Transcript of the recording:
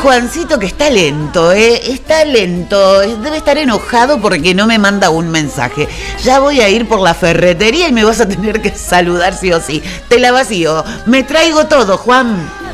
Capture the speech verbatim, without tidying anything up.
Juancito que está lento, ¿eh? Está lento. Debe estar enojado porque no me manda un mensaje. Ya voy a ir por la ferretería y me vas a tener que saludar sí o sí. Te la vacío. Me traigo todo, Juan.